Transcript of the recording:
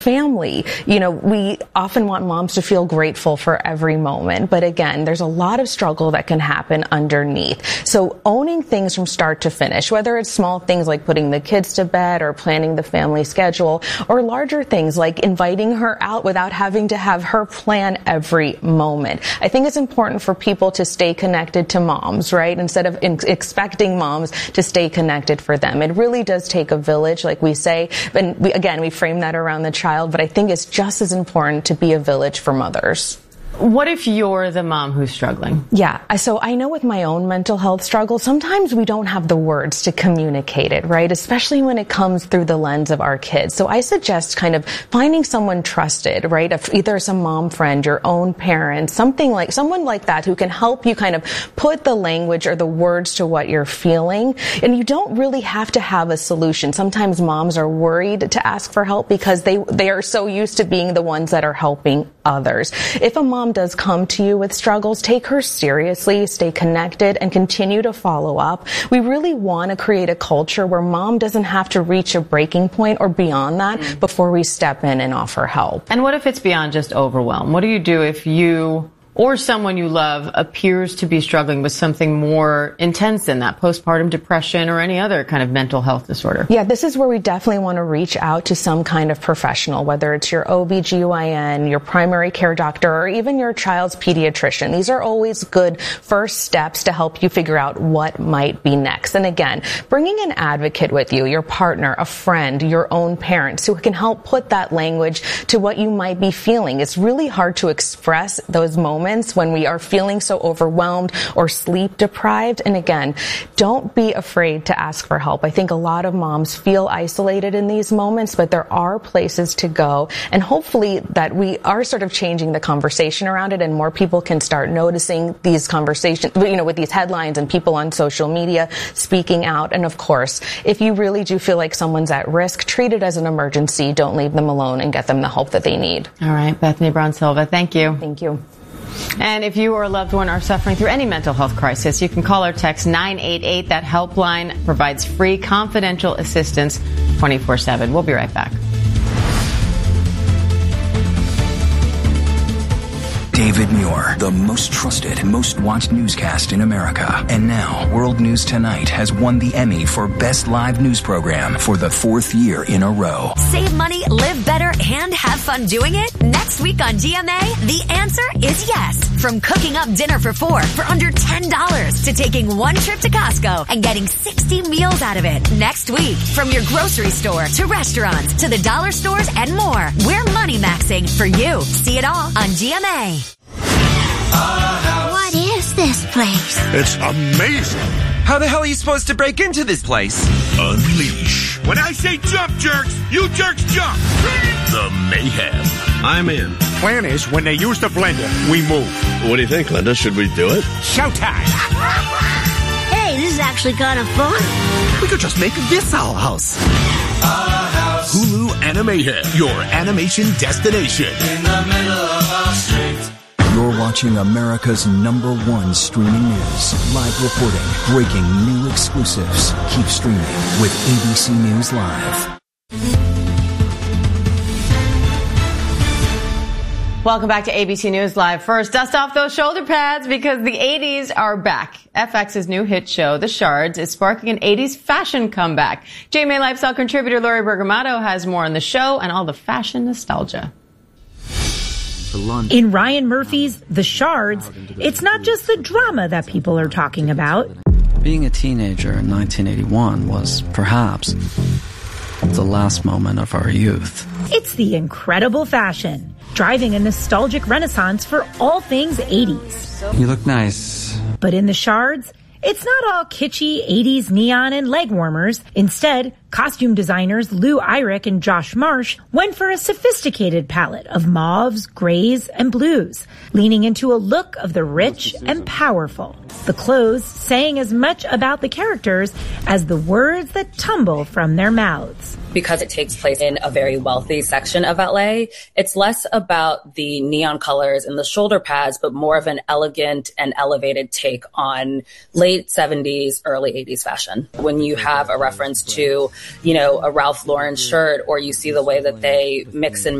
family. We often want moms to feel grateful for every moment, but again, there's a lot of struggle that can happen underneath. So owning things from start to finish, whether it's small things like putting the kids to bed or planning the family schedule, or larger things like inviting her out without having to have her plan every moment. I think it's important for people to stay connected to moms, right? Instead of expecting moms to stay connected for them. It really does take a village, like we say, and we frame that around the child, but I think it's just as important to be a village for mothers. What if you're the mom who's struggling? Yeah, so I know with my own mental health struggle, sometimes we don't have the words to communicate it, right? Especially when it comes through the lens of our kids. So I suggest kind of finding someone trusted, right? Either some mom friend, your own parent, someone like that who can help you kind of put the language or the words to what you're feeling. And you don't really have to have a solution. Sometimes moms are worried to ask for help because they are so used to being the ones that are helping others. If a mom does come to you with struggles, take her seriously, stay connected, and continue to follow up. We really want to create a culture where mom doesn't have to reach a breaking point or beyond that before we step in and offer help. And what if it's beyond just overwhelm? What do you do if you or someone you love appears to be struggling with something more intense than that, postpartum depression or any other kind of mental health disorder? Yeah, this is where we definitely want to reach out to some kind of professional, whether it's your OBGYN, your primary care doctor, or even your child's pediatrician. These are always good first steps to help you figure out what might be next. And again, bringing an advocate with you, your partner, a friend, your own parents, who can help put that language to what you might be feeling. It's really hard to express those moments when we are feeling so overwhelmed or sleep deprived. And again, don't be afraid to ask for help. I think a lot of moms feel isolated in these moments, but there are places to go. And hopefully that we are sort of changing the conversation around it and more people can start noticing these conversations, with these headlines and people on social media speaking out. And of course, if you really do feel like someone's at risk, treat it as an emergency. Don't leave them alone and get them the help that they need. All right, Bethany Brown Silva, thank you. Thank you. And if you or a loved one are suffering through any mental health crisis, you can call or text 988. That helpline provides free confidential assistance 24/7. We'll be right back. David Muir, the most trusted, most watched newscast in America. And now, World News Tonight has won the Emmy for Best Live News Program for the 4th year in a row. Save money, live better, and have fun doing it? Next week on GMA, the answer is yes. From cooking up dinner for 4 for under $10 to taking one trip to Costco and getting 60 meals out of it. Next week, from your grocery store to restaurants to the dollar stores and more, we're money maxing for you. See it all on GMA. What is this place? It's amazing. How the hell are you supposed to break into this place? Unleash. When I say jump, jerks, you jerks jump. The mayhem. I'm in. Plan is, when they use the blender, we move. What do you think, Linda? Should we do it? Showtime. Hey, this is actually kind of fun. We could just make this our house. Hulu Animated, your animation destination. In the middle of our street. You're watching America's #1 streaming news. Live reporting, breaking new exclusives. Keep streaming with ABC News Live. Welcome back to ABC News Live. First, dust off those shoulder pads because the 80s are back. FX's new hit show, The Shards, is sparking an 80s fashion comeback. GMA Lifestyle contributor Lori Bergamato has more on the show and all the fashion nostalgia. In Ryan Murphy's The Shards, it's not just the drama that people are talking about. Being a teenager in 1981 was perhaps the last moment of our youth. It's the incredible fashion, driving a nostalgic renaissance for all things 80s. You look nice. But in The Shards, it's not all kitschy 80s neon and leg warmers. Instead, costume designers Lou Eyrich and Josh Marsh went for a sophisticated palette of mauves, grays, and blues, leaning into a look of the rich and powerful. The clothes saying as much about the characters as the words that tumble from their mouths. Because it takes place in a very wealthy section of LA, it's less about the neon colors and the shoulder pads, but more of an elegant and elevated take on late 70s, early 80s fashion. When you have a reference to a Ralph Lauren shirt, or you see the way that they mix and